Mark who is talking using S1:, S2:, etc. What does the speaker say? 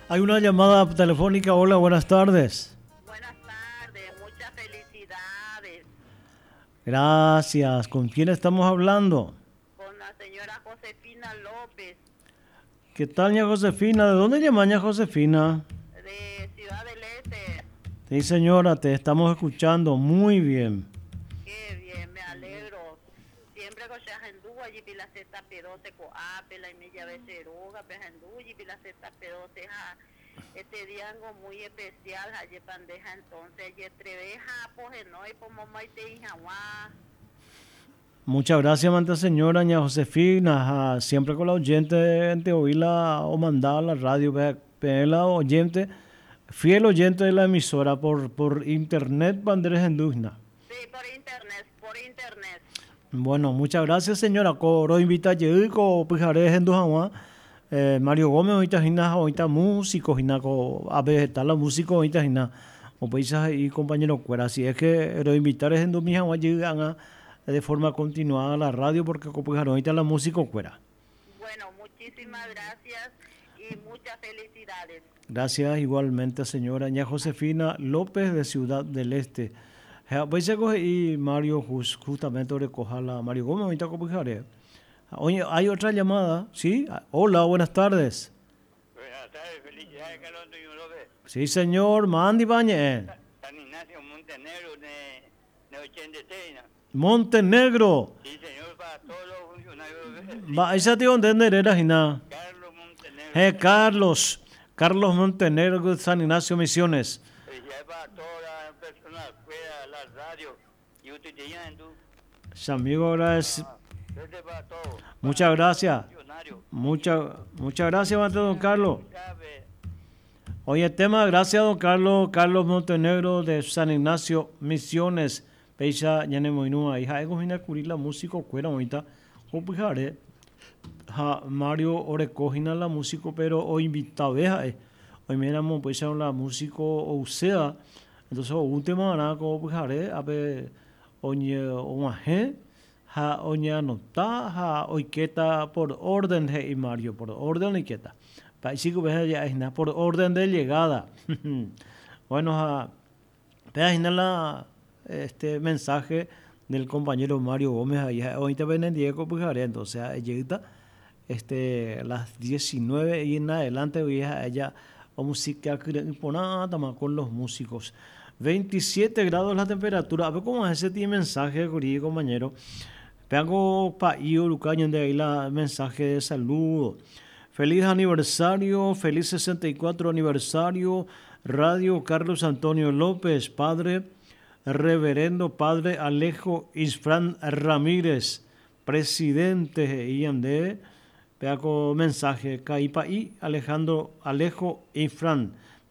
S1: Hay una llamada telefónica. Hola, buenas tardes.
S2: Buenas tardes, muchas felicidades
S1: Gracias. ¿Con quién estamos hablando?
S2: con la señora Josefina López
S1: ¿Qué tal, ña Josefina? ¿De dónde llama ña Josefina?
S2: de Ciudad del Este.
S1: Sí, señora, te estamos escuchando muy bien.
S2: Qué bien, me alegro. Siempre que se hacendú allí pila seta pedote co apela y me llave ceruga, pejandú y pila seta pedote este día algo muy especial, allí bandeja entonces, allí treveja, pues no, y como maite y jaguá.
S1: Muchas gracias, manta señora ña Josefina. Siempre con la oyente de oírla o mandar a la radio, la oyente, fiel oyente de la emisora por internet, Banderas Endugna.
S2: Sí, por internet, por internet.
S1: Bueno, muchas gracias, señora. Coro invita a Yeco, Pijares en Dujawa. Mario Gómez, ahorita músico, a vegetar la música, ahorita, o paisas y compañeros fuera. Así es que los invitares en Dujawa llegan de forma continuada a la radio porque ahorita la música fuera.
S2: Bueno, muchísimas gracias y muchas felicidades.
S1: Gracias igualmente, señora ña Josefina López de Ciudad del Este. Y Mario justamente recoja la Mario Gómez, ahorita copijaré. Oye, hay otra llamada, ¿sí? Hola, buenas tardes.
S3: Buenas tardes, felicidades, Carlos Antonio López.
S1: Sí, señor, Mandy Bañez.
S3: San Ignacio Montenegro de 86, ¿no?
S1: Montenegro.
S3: Sí, señor, para todos los funcionarios.
S1: Va, esa tío entender era Gina.
S3: Carlos Montenegro.
S1: Carlos. Carlos Montenegro de San Ignacio Misiones.
S3: Felicidades para todas las personas, fuera, la radio. Y usted te llaman tú.
S1: Su amigo ahora es.
S3: Suerte para todos.
S1: Muchas gracias.
S3: Funcionarios.
S1: Muchas gracias, don Carlos. Oye, tema, gracias, don Carlos. Carlos Montenegro de San Ignacio Misiones. Peisa, Yane Moinúa. Hija, ego vine a cubrir la música, cuera, ahorita. Opujare. Mario Orecojina la música, pero hoy invitado, hoy miramos, pues, a la música, o sea, entonces, un tema, nada, como opujare, a ver, oye, oña anota, oiketa por orden, y Mario, por orden y quieta. Por orden de llegada. Bueno, este mensaje del compañero Mario Gómez ahí hoy te ven en Diego Pujaré, entonces llega las 19 y en adelante hoy ella o música que imponada con los músicos. 27 grados la temperatura. A ver cómo es ese mensaje, compañero. Pego pa Lucaño de ahí la mensaje de saludo. Feliz aniversario, feliz 64 aniversario, Radio Carlos Antonio López, padre, reverendo padre Alejo Isfran Ramírez, presidente IMD, peaco mensaje, Caipa y Alejo Isfran.